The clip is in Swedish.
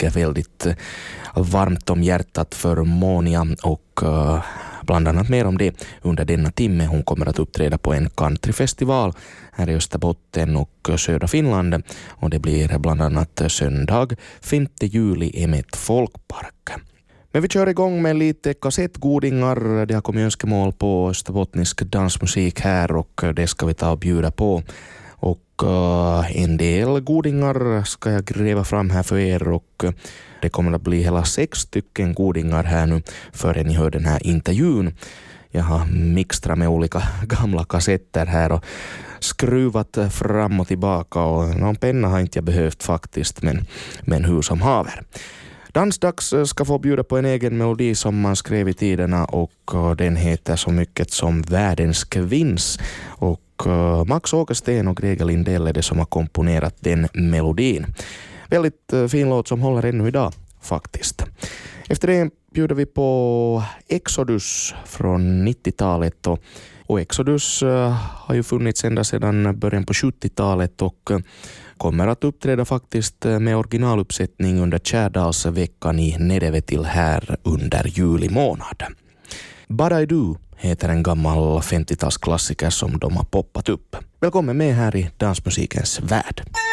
ligger väldigt varmt om hjärtat för Monia och bland annat mer om det under denna timme. Hon kommer att uppträda på en countryfestival här i Österbotten och södra Finland och det blir bland annat söndag 5 juli i Emet folkpark. Men vi kör igång med lite kassettgodingar. Det har kommit önskemål på österbottnisk dansmusik här och det ska vi ta och bjuda på. Och en del godingar ska jag gräva fram här för er och det kommer att bli hela 6 stycken godingar här nu före ni hör den här intervjun. Jag har mixtrat med olika gamla kassetter här och skruvat fram och tillbaka och någon penna har inte jag behövt faktiskt men hur som haver. Dansdags ska få bjuda på en egen melodi som man skrev i tiderna och den heter så mycket som Världens kvinns och Max Åkersten och Grega Lindell är det som har komponerat den melodin. Väldigt fin låt som håller ännu idag faktiskt. Efter det bjuder vi på Exodus från 90-talet och Exodus har ju funnits ända sedan början på 70-talet och kommer att uppträda faktiskt med originaluppsättning under Kärdalsveckan i Nedevetil här under juli månad. But I Do heter en gammal 50-talsklassiker som de har poppat upp. Välkommen med här i dansmusikens värld.